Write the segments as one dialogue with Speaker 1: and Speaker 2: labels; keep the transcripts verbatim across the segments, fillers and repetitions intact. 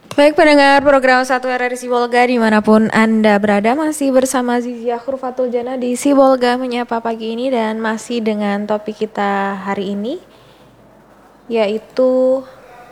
Speaker 1: Baik pendengar program satu R R I Sibolga dimanapun Anda berada, masih bersama Zizia Khurfatul Jana di Sibolga Menyapa pagi ini, dan masih dengan topik kita hari ini yaitu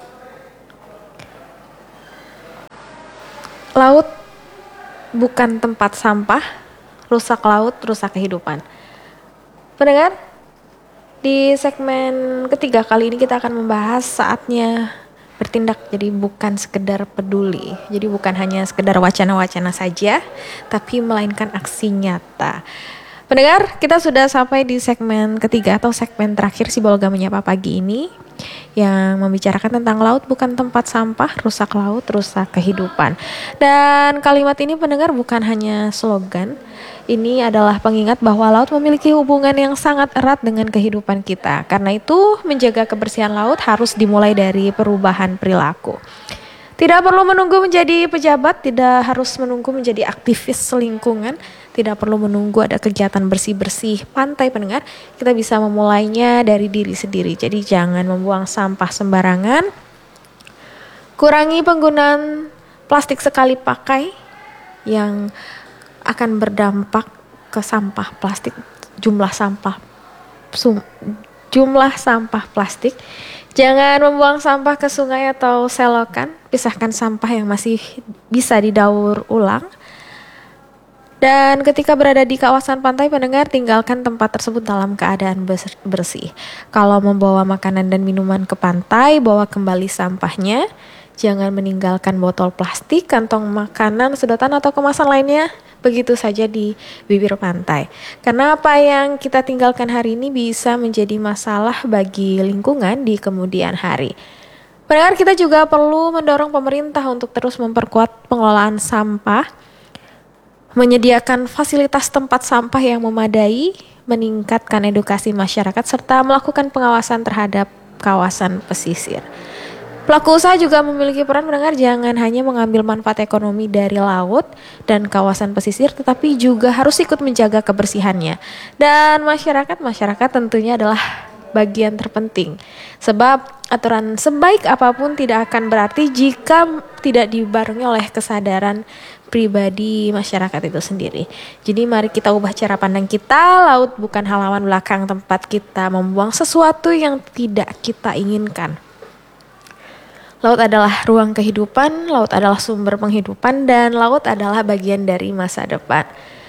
Speaker 1: laut bukan tempat sampah, rusak laut, rusak kehidupan. Pendengar, di segmen ketiga kali ini kita akan membahas saatnya bertindak, jadi bukan sekedar peduli, jadi bukan hanya sekedar wacana-wacana saja, tapi melainkan aksi nyata. Pendengar, kita sudah sampai di segmen ketiga atau segmen terakhir Sibolga Menyapa pagi ini, yang membicarakan tentang laut bukan tempat sampah, rusak laut, rusak kehidupan. Dan kalimat ini pendengar bukan hanya slogan, ini adalah pengingat bahwa laut memiliki hubungan yang sangat erat dengan kehidupan kita. Karena itu, menjaga kebersihan laut harus dimulai dari perubahan perilaku. Tidak perlu menunggu menjadi pejabat, tidak harus menunggu menjadi aktivis lingkungan, tidak perlu menunggu ada kegiatan bersih-bersih pantai pendengar. Kita bisa memulainya dari diri sendiri. Jadi jangan membuang sampah sembarangan. Kurangi penggunaan plastik sekali pakai yang akan berdampak ke sampah plastik, jumlah sampah sum, jumlah sampah plastik. Jangan membuang sampah ke sungai atau selokan. Pisahkan sampah yang masih bisa didaur ulang. Dan ketika berada di kawasan pantai pendengar, tinggalkan tempat tersebut dalam keadaan bersih. Kalau membawa makanan dan minuman ke pantai, bawa kembali sampahnya. Jangan meninggalkan botol plastik, kantong makanan, sedotan atau kemasan lainnya begitu saja di bibir pantai. Karena apa yang kita tinggalkan hari ini bisa menjadi masalah bagi lingkungan di kemudian hari. Pendengar, kita juga perlu mendorong pemerintah untuk terus memperkuat pengelolaan sampah, menyediakan fasilitas tempat sampah yang memadai, meningkatkan edukasi masyarakat, serta melakukan pengawasan terhadap kawasan pesisir. Pelaku usaha juga memiliki peran pendengar, jangan hanya mengambil manfaat ekonomi dari laut dan kawasan pesisir, tetapi juga harus ikut menjaga kebersihannya. Dan masyarakat, masyarakat tentunya adalah bagian terpenting. Sebab aturan sebaik apapun tidak akan berarti jika tidak dibarengi oleh kesadaran pribadi masyarakat itu sendiri. Jadi mari kita ubah cara pandang kita, laut bukan halaman belakang tempat kita membuang sesuatu yang tidak kita inginkan. Laut adalah ruang kehidupan, laut adalah sumber penghidupan, dan laut adalah bagian dari masa depan.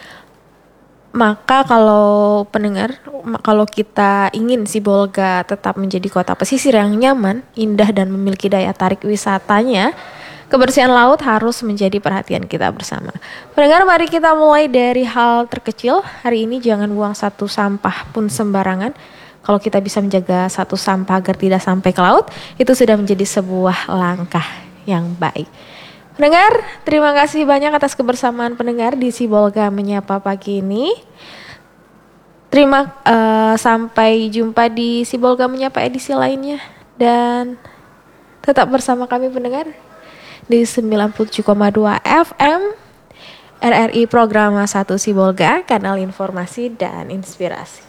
Speaker 1: Maka kalau pendengar, kalau kita ingin Sibolga tetap menjadi kota pesisir yang nyaman, indah, dan memiliki daya tarik wisatanya, kebersihan laut harus menjadi perhatian kita bersama. Pendengar, mari kita mulai dari hal terkecil. Hari ini jangan buang satu sampah pun sembarangan. Kalau kita bisa menjaga satu sampah agar tidak sampai ke laut, itu sudah menjadi sebuah langkah yang baik. Pendengar, terima kasih banyak atas kebersamaan pendengar di Sibolga Menyapa pagi ini. Terima uh, sampai jumpa di Sibolga Menyapa edisi lainnya, dan tetap bersama kami pendengar di sembilan puluh tujuh koma dua F M R R I Program satu Sibolga, kanal informasi dan inspirasi.